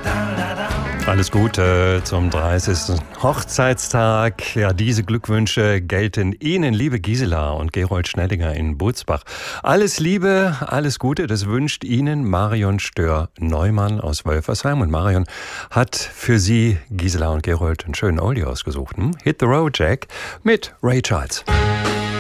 Alles Gute zum 30. Hochzeitstag. Ja, diese Glückwünsche gelten Ihnen, liebe Gisela und Gerold Schnellinger in Butzbach. Alles Liebe, alles Gute, das wünscht Ihnen Marion Stör-Neumann aus Wölfersheim. Und Marion hat für Sie, Gisela und Gerold, einen schönen Oldie ausgesucht. Hit the Road Jack mit Ray Charles.